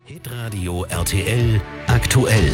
Hitradio RTL aktuell.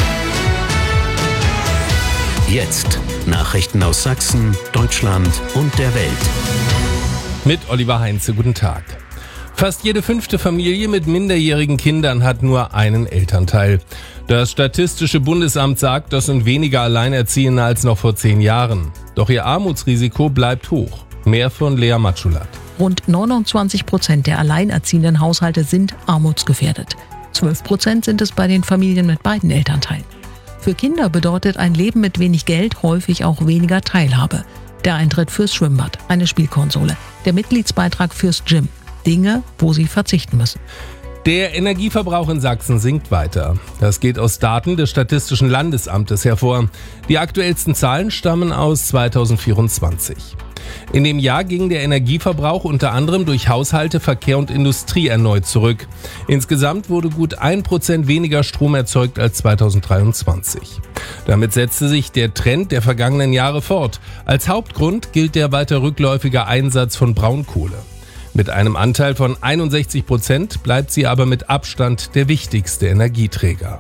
Jetzt Nachrichten aus Sachsen, Deutschland und der Welt. Mit Oliver Heinze, guten Tag. Fast jede 5. Familie mit minderjährigen Kindern hat nur einen Elternteil. Das Statistische Bundesamt sagt, das sind weniger Alleinerziehende als noch vor 10 Jahren. Doch ihr Armutsrisiko bleibt hoch. Mehr von Lea Matschulat. Rund 29% der alleinerziehenden Haushalte sind armutsgefährdet. 12% sind es bei den Familien mit beiden Elternteilen. Für Kinder bedeutet ein Leben mit wenig Geld häufig auch weniger Teilhabe. Der Eintritt fürs Schwimmbad, eine Spielkonsole, der Mitgliedsbeitrag fürs Gym. Dinge, wo sie verzichten müssen. Der Energieverbrauch in Sachsen sinkt weiter. Das geht aus Daten des Statistischen Landesamtes hervor. Die aktuellsten Zahlen stammen aus 2024. In dem Jahr ging der Energieverbrauch unter anderem durch Haushalte, Verkehr und Industrie erneut zurück. Insgesamt wurde gut 1% weniger Strom erzeugt als 2023. Damit setzte sich der Trend der vergangenen Jahre fort. Als Hauptgrund gilt der weiter rückläufige Einsatz von Braunkohle. Mit einem Anteil von 61% bleibt sie aber mit Abstand der wichtigste Energieträger.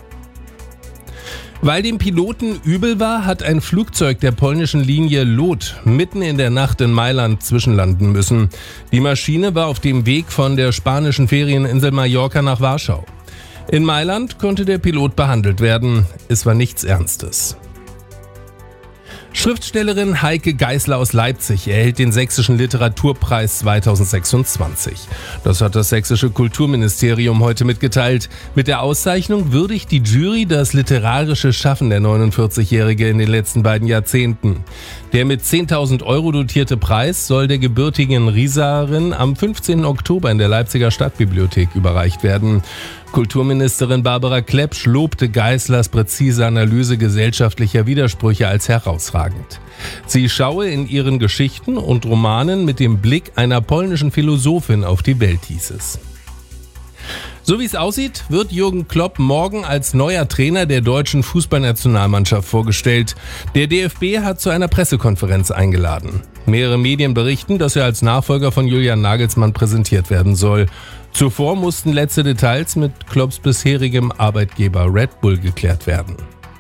Weil dem Piloten übel war, hat ein Flugzeug der polnischen Linie LOT mitten in der Nacht in Mailand zwischenlanden müssen. Die Maschine war auf dem Weg von der spanischen Ferieninsel Mallorca nach Warschau. In Mailand konnte der Pilot behandelt werden. Es war nichts Ernstes. Schriftstellerin Heike Geisler aus Leipzig erhält den Sächsischen Literaturpreis 2026. Das hat das sächsische Kulturministerium heute mitgeteilt. Mit der Auszeichnung würdigt die Jury das literarische Schaffen der 49-Jährige in den letzten beiden Jahrzehnten. Der mit 10.000 € dotierte Preis soll der gebürtigen Rieserin am 15. Oktober in der Leipziger Stadtbibliothek überreicht werden. Kulturministerin Barbara Klepsch lobte Geislers präzise Analyse gesellschaftlicher Widersprüche als herausragend. Sie schaue in ihren Geschichten und Romanen mit dem Blick einer polnischen Philosophin auf die Welt, hieß es. So wie es aussieht, wird Jürgen Klopp morgen als neuer Trainer der deutschen Fußballnationalmannschaft vorgestellt. Der DFB hat zu einer Pressekonferenz eingeladen. Mehrere Medien berichten, dass er als Nachfolger von Julian Nagelsmann präsentiert werden soll. Zuvor mussten letzte Details mit Klopps bisherigem Arbeitgeber Red Bull geklärt werden.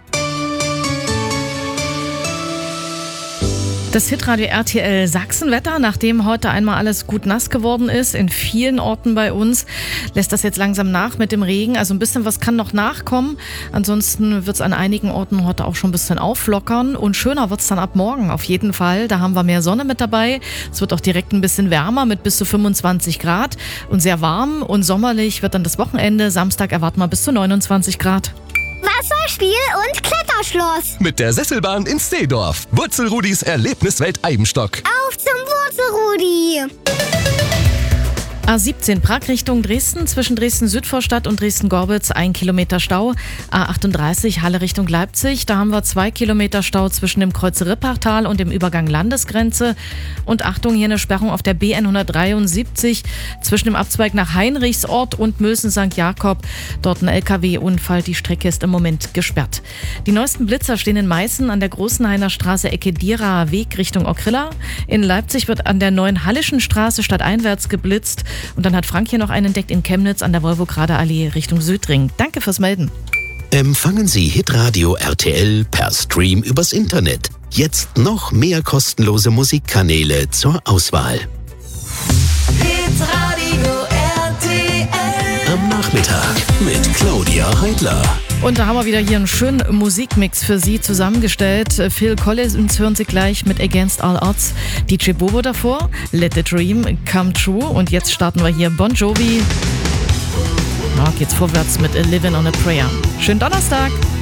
Das Hitradio RTL Sachsenwetter, nachdem heute einmal alles gut nass geworden ist, in vielen Orten bei uns, lässt das jetzt langsam nach mit dem Regen. Also ein bisschen was kann noch nachkommen. Ansonsten wird es an einigen Orten heute auch schon ein bisschen auflockern. Und schöner wird es dann ab morgen auf jeden Fall. Da haben wir mehr Sonne mit dabei. Es wird auch direkt ein bisschen wärmer mit bis zu 25 Grad. Und sehr warm und sommerlich wird dann das Wochenende. Samstag erwarten wir bis zu 29 Grad. Wasserspiel und Kletterschloss. Mit der Sesselbahn in Steedorf. Wurzelrudis Erlebniswelt Eibenstock. Auf zum Wurzelrudi. A17 Prag Richtung Dresden, zwischen Dresden-Südvorstadt und Dresden-Gorbitz 1 Kilometer Stau. A38 Halle Richtung Leipzig, da haben wir 2 Kilometer Stau zwischen dem Kreuz Rippachtal und dem Übergang Landesgrenze. Und Achtung, hier eine Sperrung auf der BN 173 zwischen dem Abzweig nach Heinrichsort und Mösen-St. Jakob. Dort ein LKW-Unfall, die Strecke ist im Moment gesperrt. Die neuesten Blitzer stehen in Meißen an der Großenhainer Straße Ecke Dieraer Weg Richtung Ockrilla. In Leipzig wird an der neuen Hallischen Straße stadteinwärts geblitzt. Und dann hat Frank hier noch einen entdeckt in Chemnitz an der Wolvograder Allee Richtung Südring. Danke fürs Melden. Empfangen Sie Hitradio RTL per Stream übers Internet. Jetzt noch mehr kostenlose Musikkanäle zur Auswahl. Hitradio RTL. Am Nachmittag mit Claudia Heidler. Und da haben wir wieder hier einen schönen Musikmix für Sie zusammengestellt. Phil Collins hören Sie gleich mit Against All Odds. DJ Bobo davor, Let the Dream Come True. Und jetzt starten wir hier Bon Jovi. Geht's vorwärts mit Living on a Prayer. Schönen Donnerstag.